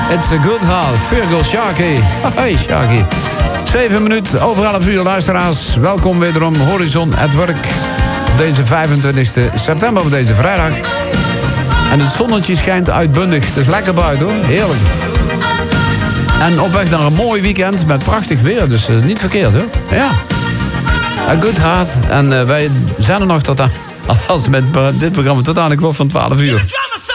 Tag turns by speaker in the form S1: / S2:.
S1: It's a good heart. Virgil Sharkey. Hey, Sharkey. 7 minuten over 11 uur, luisteraars. Welkom wederom Horizon at Work. Op deze 25 september, op deze vrijdag. En het zonnetje schijnt uitbundig. Het is lekker buiten, hoor. Heerlijk. En op weg naar een mooi weekend met prachtig weer. Dus niet verkeerd, hoor. Ja. A good heart. En wij zijn er nog tot aan... Als met dit programma tot aan de klok van 12 uur.